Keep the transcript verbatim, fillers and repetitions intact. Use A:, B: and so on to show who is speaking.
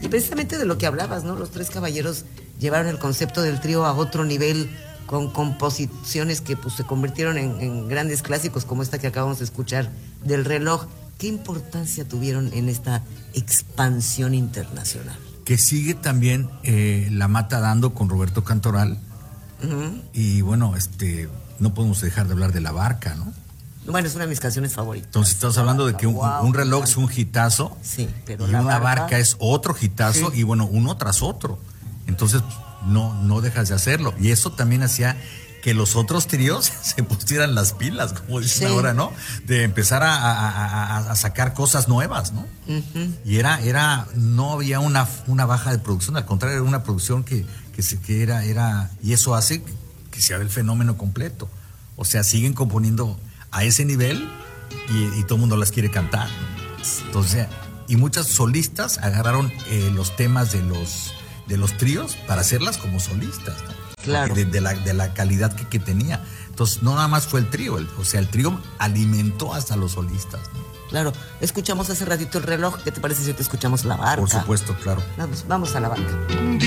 A: precisamente de lo que hablabas, ¿no? Los Tres Caballeros llevaron el concepto del trío a otro nivel, con composiciones que pues se convirtieron en, en grandes clásicos, como esta que acabamos de escuchar del Reloj. ¿Qué importancia tuvieron en esta expansión internacional?
B: Que sigue también eh, La Mata Dando con Roberto Cantoral. Uh-huh. Y bueno, este no podemos dejar de hablar de La Barca, ¿no?
A: Bueno, es una de mis canciones favoritas.
B: Entonces estamos hablando de que un, wow, un reloj es un hitazo,
A: sí, pero
B: y
A: la
B: una
A: barca,
B: barca es otro hitazo, sí. Y bueno, uno tras otro. Entonces no, no dejas de hacerlo. Y eso también hacía que los otros tríos se pusieran las pilas, como dicen sí. ahora, ¿no? De empezar a, a, a, a sacar cosas nuevas, ¿no? Uh-huh. Y era, era, no había una, una baja de producción, al contrario, era una producción que, que, se, que era, era, y eso hace que sea el fenómeno completo. O sea, siguen componiendo a ese nivel y, y todo el mundo las quiere cantar, ¿no? Sí. Entonces, y muchas solistas agarraron eh, los temas de los, de los tríos para hacerlas como solistas, ¿no?
A: Claro.
B: De, de, la, de la calidad que, que tenía. Entonces, no nada más fue el trío, el, o sea, el trío alimentó hasta los solistas, ¿no?
A: Claro. Escuchamos hace ratito El Reloj. ¿Qué te parece si te escuchamos La Barca?
B: Por supuesto, claro.
A: Vamos, vamos a La Barca.